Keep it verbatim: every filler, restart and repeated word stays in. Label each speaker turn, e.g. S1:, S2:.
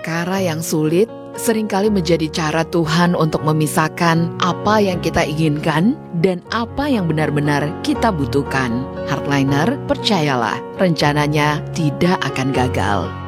S1: Perkara yang sulit seringkali menjadi cara Tuhan untuk memisahkan apa yang kita inginkan dan apa yang benar-benar kita butuhkan. Hardliner, percayalah, rencananya tidak akan gagal.